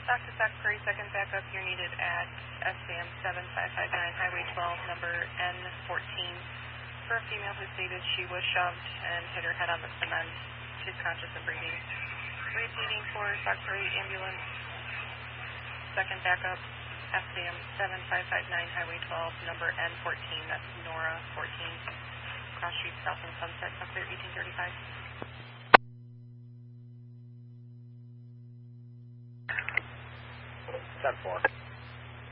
Stock to Stock Prairie, second backup. You're needed at SAM 7559, Highway 12, number N14. For a female who stated she was shoved and hit her head on the cement. She's conscious and breathing. Repeating for Stock Prairie ambulance, second backup, SAM 7559, Highway 12, number N14. That's Nora 14. Cross Street South and Sunset, clear 1835. 10-4.